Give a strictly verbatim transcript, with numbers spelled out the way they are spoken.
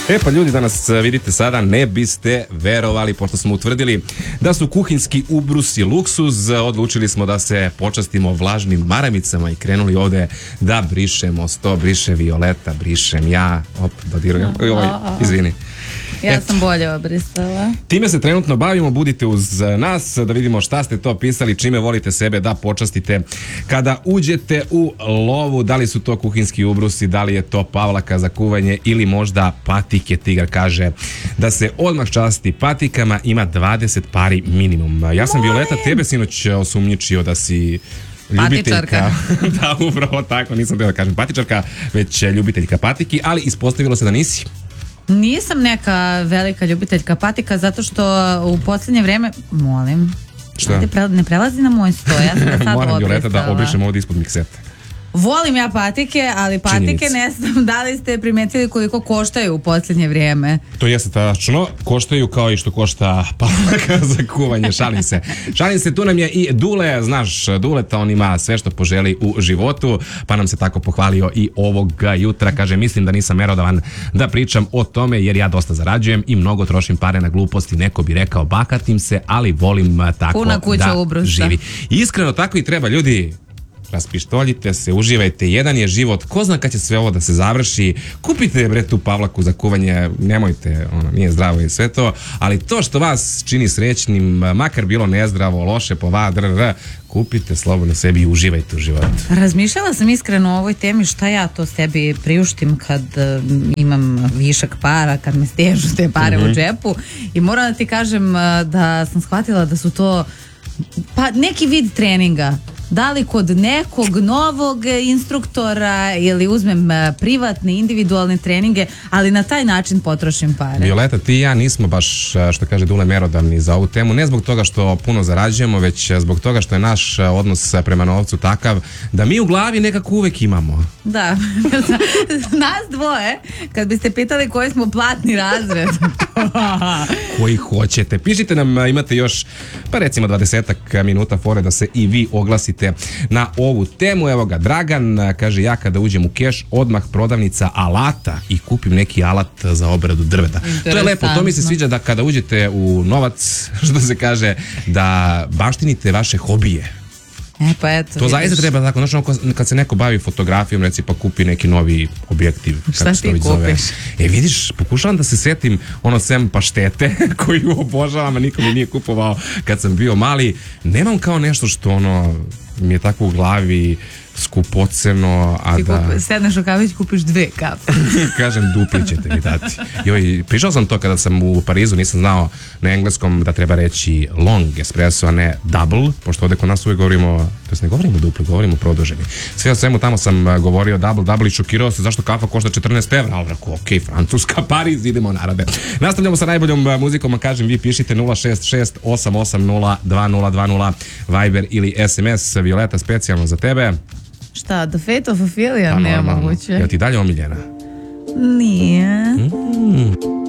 E pa ljudi, danas vidite sada, ne biste verovali, pošto smo utvrdili da su kuhinjski ubrusi luksuz, odlučili smo da se počastimo vlažnim maramicama i krenuli ovde da brišemo sto, briše Violeta, brišem ja, op, dodirujem, oj, izvini. Ja Eto. sam bolje obrisala. Time se trenutno bavimo, budite uz nas da vidimo šta ste to pisali, čime volite sebe da počastite kada uđete u lovu, da li su to kuhinjski ubrusi, da li je to pavlaka za kuvanje ili možda patike. Tigar kaže da se odmah časti patikama, ima dvadeset pari minimum. Ja sam Violeta tebe sinoć osumnjičio da si ljubiteljka, da upravo tako, nisam bila da kažem patičarka, već ljubiteljka patiki, ali ispostavilo se da nisi. Nisam neka velika ljubiteljka patika zato što u posljednje vreme, molim, šta? Ne prelazi na moj sto, ja sam ga sad moram Violeta obrisala. Da obrišem ovdje ispod mikseta. Volim ja patike, ali patike Činjenica. Ne znam da li ste primetili koliko koštaju u posljednje vrijeme. To jeste tačno, koštaju kao i što košta pavlaka za kuvanje, šalim se. Šalim se, tu nam je i Dule, znaš, Duleta, on ima sve što poželi u životu, pa nam se tako pohvalio i ovog jutra, kaže, mislim da nisam merodavan da pričam o tome jer ja dosta zarađujem i mnogo trošim pare na gluposti, neko bi rekao bakatim se, ali volim tako Puna kuća da ubrusa. živi. Iskreno tako i treba, ljudi. Raspištoljite se, uživajte, jedan je život, ko zna kad će sve ovo da se završi, kupite bre tu pavlaku za kuvanje, nemojte, ono, nije zdravo i sve to, ali to što vas čini srećnim, makar bilo nezdravo, loše po va, drr, kupite slobodno sebi i uživajte u životu. Razmišljala sam iskreno o ovoj temi šta ja to sebi priuštim kad uh, imam višak para, kad me stežu te pare mm-hmm. u džepu i moram da ti kažem uh, da sam shvatila da su to pa neki vid treninga. Da li kod nekog novog instruktora ili uzmem privatne, individualne treninge, ali na taj način potrošim pare. Violeta, ti i ja nismo baš, što kaže Dule, merodavni za ovu temu, ne zbog toga što puno zarađujemo, već zbog toga što je naš odnos prema novcu takav da mi u glavi nekako uvek imamo. Da, nas dvoje, kad biste pitali koji smo platni razred. Koji hoćete. Pišite nam, imate još, pa recimo dvadesetak minuta fore da se i vi oglasite na ovu temu. Evo ga, Dragan kaže, ja kada uđem u keš odmah prodavnica alata i kupim neki alat za obradu drveta. To je lepo, to mi se sviđa da kada uđete u novac, što se kaže, da baštinite vaše hobije. E, pa eto, to vidiš. Zaista treba, dakle, znači kad se neko bavi fotografijom, reci pa kupi neki novi objektiv. Šta ti kupiš? Zove. E vidiš, pokušavam da se setim ono sem paštete koju obožavam, a niko mi nije kupovao kad sam bio mali. Nemam kao nešto što ono mi je tako u glavi skupoceno, a ti da... Kupi, sedneš u kafić, kupiš dve kafe. Kažem, dupli ćete mi dati. Joj, pričao sam to kada sam u Parizu, nisam znao na engleskom da treba reći long espresso, a ne double, pošto ovde kod nas uvijek govorimo, to jest ne govorimo dupli, govorimo produženi. Sve o svemu tamo sam govorio double, double i šokirao se zašto kafa košta četrnaest evra, ali rekao, ok, Francuska, Pariz, idemo na rabe. Nastavljamo sa najboljom muzikom, a kažem, vi pišite nula šest šest osam osam nula dva nula dva nula Viber ili S M S. Violeta, specijalno za tebe. Šta, The Fate of Ophelia? Pa, nemoguće. Je li ti dalje omiljena? Nije. Mm.